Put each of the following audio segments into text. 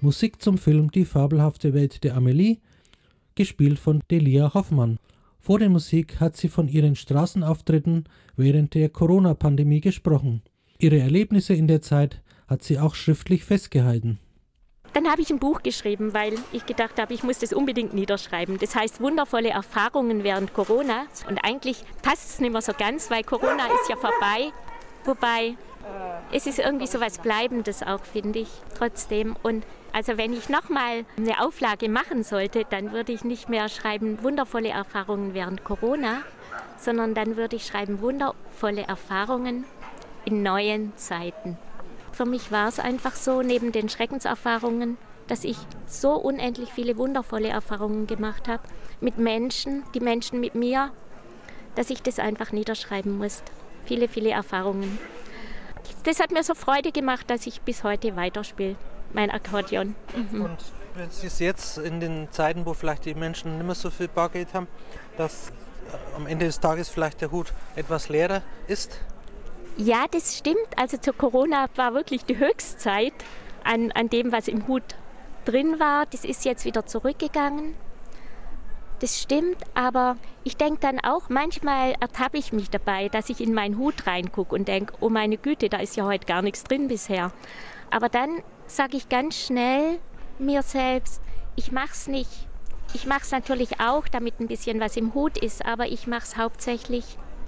Musik zum Film Die fabelhafte Welt der Amelie, gespielt von Delia Hoffmann. Vor der Musik hat sie von ihren Straßenauftritten während der Corona-Pandemie gesprochen. Ihre Erlebnisse in der Zeit hat sie auch schriftlich festgehalten. Dann habe ich ein Buch geschrieben, weil ich gedacht habe, ich muss das unbedingt niederschreiben. Das heißt wundervolle Erfahrungen während Corona. Und eigentlich passt es nicht mehr so ganz, weil Corona ist ja vorbei. Wobei, es ist irgendwie so was Bleibendes auch, finde ich, trotzdem. Und also wenn ich nochmal eine Auflage machen sollte, dann würde ich nicht mehr schreiben wundervolle Erfahrungen während Corona, sondern dann würde ich schreiben wundervolle Erfahrungen in neuen Zeiten. Für mich war es einfach so, neben den Schreckenserfahrungen, dass ich so unendlich viele wundervolle Erfahrungen gemacht habe mit Menschen, die Menschen mit mir, dass ich das einfach niederschreiben musste. Viele, viele Erfahrungen. Das hat mir so Freude gemacht, dass ich bis heute weiterspiele, mein Akkordeon. Und wenn Sie es jetzt in den Zeiten, wo vielleicht die Menschen nicht mehr so viel Bargeld haben, dass am Ende des Tages vielleicht der Hut etwas leerer ist? Ja, das stimmt. Also zu Corona war wirklich die Höchstzeit an dem, was im Hut drin war. Das ist jetzt wieder zurückgegangen. Das stimmt, aber ich denke dann auch, manchmal ertappe ich mich dabei, dass ich in meinen Hut reingucke und denke, oh meine Güte, da ist ja heute gar nichts drin bisher. Aber dann sage ich ganz schnell mir selbst, ich mache es nicht. Ich mache es natürlich auch, damit ein bisschen was im Hut ist, aber ich mache es hauptsächlich,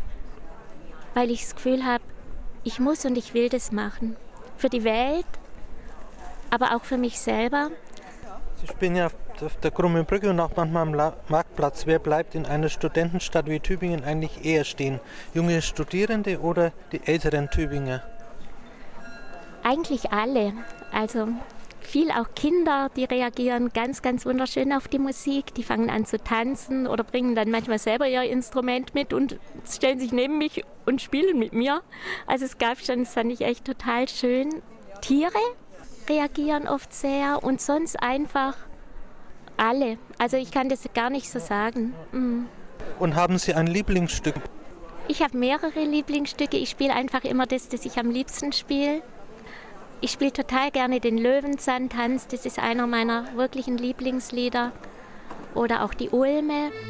weil ich das Gefühl habe, ich muss und ich will das machen. Für die Welt, aber auch für mich selber. Sie spielen ja auf der Krummen Brücke und auch manchmal am Marktplatz. Wer bleibt in einer Studentenstadt wie Tübingen eigentlich eher stehen? Junge Studierende oder die älteren Tübinger? Eigentlich alle. Also viel auch Kinder, die reagieren ganz, ganz wunderschön auf die Musik. Die fangen an zu tanzen oder bringen dann manchmal selber ihr Instrument mit und stellen sich neben mich und spielen mit mir. Also es gab schon, das fand ich echt total schön. Tiere reagieren oft sehr und sonst einfach alle. Also ich kann das gar nicht so sagen. Und haben Sie ein Lieblingsstück? Ich habe mehrere Lieblingsstücke. Ich spiele einfach immer das ich am liebsten spiele. Ich spiele total gerne den Löwenzahntanz. Das ist einer meiner wirklichen Lieblingslieder. Oder auch die Ulme.